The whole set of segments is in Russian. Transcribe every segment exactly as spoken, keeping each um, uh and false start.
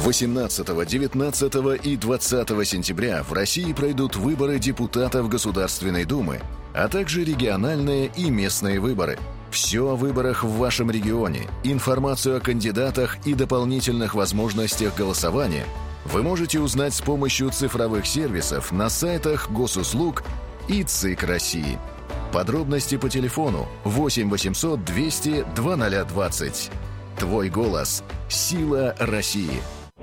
восемнадцатого, девятнадцатого и двадцатого сентября в России пройдут выборы депутатов Государственной Думы, а также региональные и местные выборы. Все о выборах в вашем регионе, информацию о кандидатах и дополнительных возможностях голосования вы можете узнать с помощью цифровых сервисов на сайтах Госуслуг и ЦИК России. Подробности по телефону восемь восемьсот двести два ноль двадцать. Твой голос – сила России.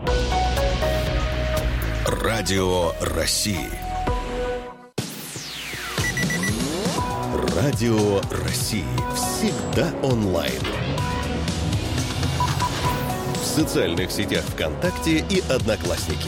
Радио России. Радио России. Всегда онлайн. В социальных сетях ВКонтакте и Одноклассники.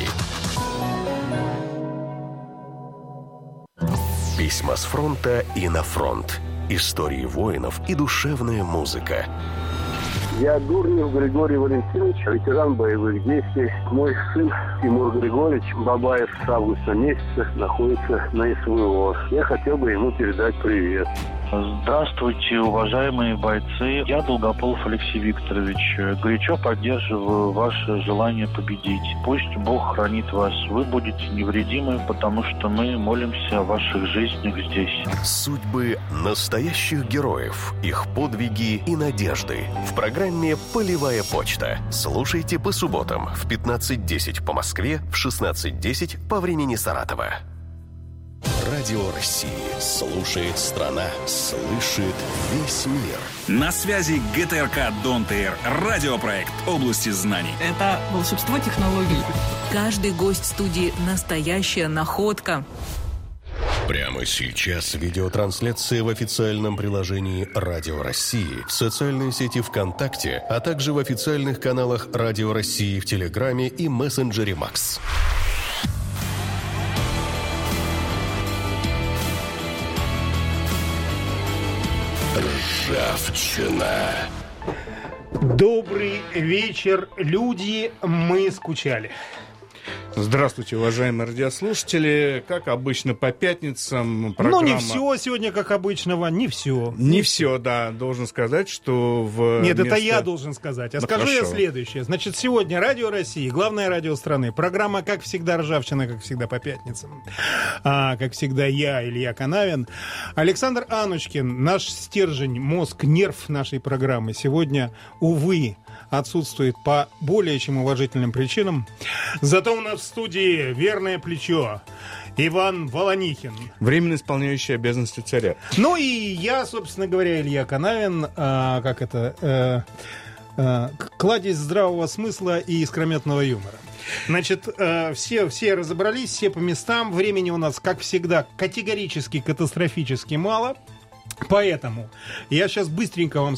Письма с фронта и на фронт. Истории воинов и душевная музыка. Я Дурнев Григорий Валентинович, ветеран боевых действий. Мой сын Тимур Григорьевич Бабаев с августа месяца находится на СВО. Я хотел бы ему передать привет. Здравствуйте, уважаемые бойцы. Я Долгополов Алексей Викторович. Горячо поддерживаю ваше желание победить. Пусть Бог хранит вас. Вы будете невредимы, потому что мы молимся о ваших жизнях здесь. Судьбы настоящих героев, их подвиги и надежды. В программе «Полевая почта». Слушайте по субботам в пятнадцать десять по Москве, в шестнадцать десять по времени Саратова. Радио России. Слушает страна. Слышит весь мир. На связи ГТРК Дон ТР. Радиопроект области знаний. Это волшебство технологий. Каждый гость студии – настоящая находка. Прямо сейчас видеотрансляция в официальном приложении Радио России, в социальной сети ВКонтакте, а также в официальных каналах Радио России в Телеграме и мессенджере Макс. Ржавчина. Добрый вечер, люди, мы скучали. Здравствуйте, уважаемые радиослушатели. Как обычно, по пятницам программа... Ну, не все сегодня, как обычного, не все. Не все, да. Должен сказать, что в... Нет, место... это я должен сказать. А ну, скажу хорошо. я следующее. Значит, сегодня Радио России, главное радио страны. Программа, как всегда, ржавчина, как всегда, по пятницам. А, как всегда, я, Илья Канавин. Александр Анучкин, наш стержень, мозг, нерв нашей программы. Сегодня, увы, отсутствует по более чем уважительным причинам. Зато у нас в студии верное плечо Иван Волонихин. Временно исполняющий обязанности царя. Ну и я, собственно говоря, Илья Канавин, а, как это, а, а, кладезь здравого смысла и искрометного юмора. Значит, э, все, все разобрались, все по местам. Времени у нас, как всегда, категорически, катастрофически мало. Поэтому я сейчас быстренько вам